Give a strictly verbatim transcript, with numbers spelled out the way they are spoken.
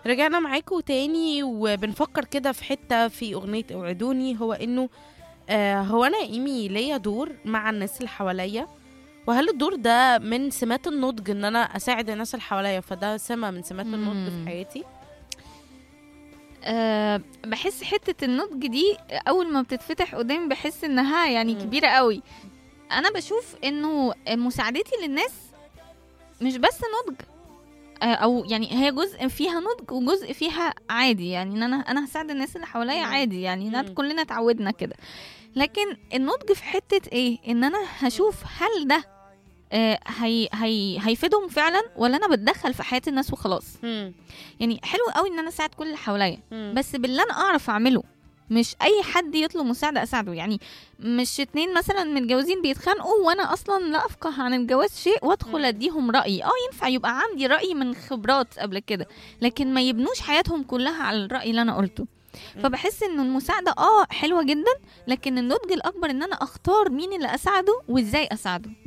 رجعنا معاكم تاني وبنفكر كده في حتة في أغنية اوعدوني، هو إنه آه هو أنا إيمي ليا دور مع الناس اللي حواليا، وهل الدور ده من سمات النضج إن أنا أساعد الناس اللي حواليا، فده سمة من سمات النضج في مم. حياتي؟ أه بحس حتة النضج دي أول ما بتتفتح قدامي بحس إنها يعني مم. كبيرة قوي. أنا بشوف إنه مساعدتي للناس مش بس نضج، آه، أو يعني هي جزء فيها نضج وجزء فيها عادي، يعني إن أنا أنا هساعد الناس اللي حواليا مم. عادي، يعني إن مم. كلنا اتعودنا كده. لكن النضج في حتة إيه؟ إن أنا هشوف هل ده آه، هي هي هيفيدهم فعلا ولا أنا بتدخل في حياة الناس وخلاص. مم. يعني حلو قوي ان انا اساعد كل اللي حواليا، مم. بس باللي انا اعرف اعمله، مش اي حد يطلب مساعده اساعده. يعني مش اتنين مثلا متجوزين بيتخانقوا وانا اصلا لا افقه عن الجواز شيء وادخل مم. اديهم رايي. اه ينفع يبقى عندي راي من خبرات قبل كده، لكن ما يبنوش حياتهم كلها على الراي اللي انا قلته. مم. فبحس ان المساعده اه حلوه جدا، لكن النضج الاكبر ان انا اختار مين اللي اساعده وازاي اساعده.